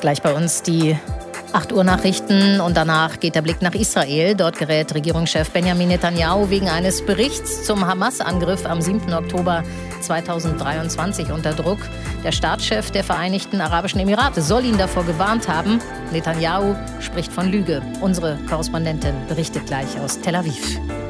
Gleich bei uns die 8 Uhr Nachrichten und danach geht der Blick nach Israel. Dort gerät Regierungschef Benjamin Netanyahu wegen eines Berichts zum Hamas-Angriff am 7. Oktober 2023 unter Druck. Der Staatschef der Vereinigten Arabischen Emirate soll ihn davor gewarnt haben. Netanyahu spricht von Lüge. Unsere Korrespondentin berichtet gleich aus Tel Aviv.